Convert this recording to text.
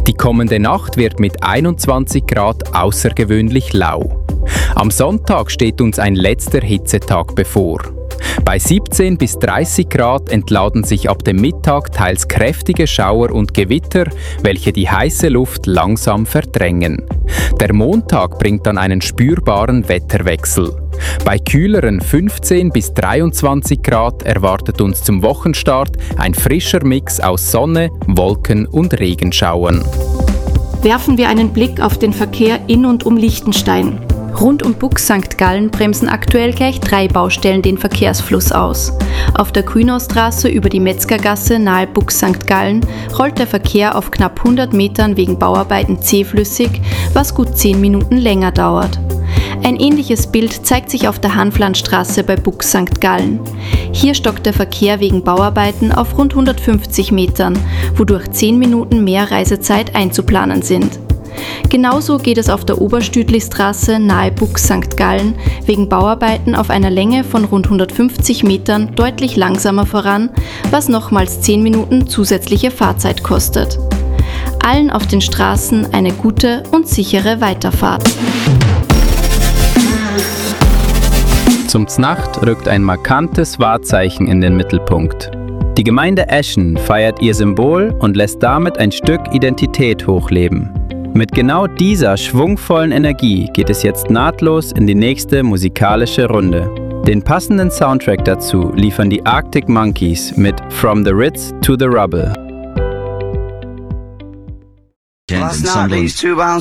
Die kommende Nacht wird mit 21 Grad außergewöhnlich lau. Am Sonntag steht uns ein letzter Hitzetag bevor. Bei 17 bis 30 Grad entladen sich ab dem Mittag teils kräftige Schauer und Gewitter, welche die heiße Luft langsam verdrängen. Der Montag bringt dann einen spürbaren Wetterwechsel. Bei kühleren 15 bis 23 Grad erwartet uns zum Wochenstart ein frischer Mix aus Sonne, Wolken und Regenschauern. Werfen wir einen Blick auf den Verkehr in und um Liechtenstein. Rund um Bux St. Gallen bremsen aktuell gleich 3 Baustellen den Verkehrsfluss aus. Auf der Grünaustraße über die Metzgergasse nahe Bux St. Gallen rollt der Verkehr auf knapp 100 Metern wegen Bauarbeiten zähflüssig, was gut 10 Minuten länger dauert. Ein ähnliches Bild zeigt sich auf der Hanflandstraße bei Bux St. Gallen. Hier stockt der Verkehr wegen Bauarbeiten auf rund 150 Metern, wodurch 10 Minuten mehr Reisezeit einzuplanen sind. Genauso geht es auf der Oberstüdlichstraße nahe Bux St. Gallen wegen Bauarbeiten auf einer Länge von rund 150 Metern deutlich langsamer voran, was nochmals 10 Minuten zusätzliche Fahrzeit kostet. Allen auf den Straßen eine gute und sichere Weiterfahrt. Zum Znacht rückt ein markantes Wahrzeichen in den Mittelpunkt. Die Gemeinde Eschen feiert ihr Symbol und lässt damit ein Stück Identität hochleben. Mit genau dieser schwungvollen Energie geht es jetzt nahtlos in die nächste musikalische Runde. Den passenden Soundtrack dazu liefern die Arctic Monkeys mit From the Ritz to the Rubble. Last night these two bound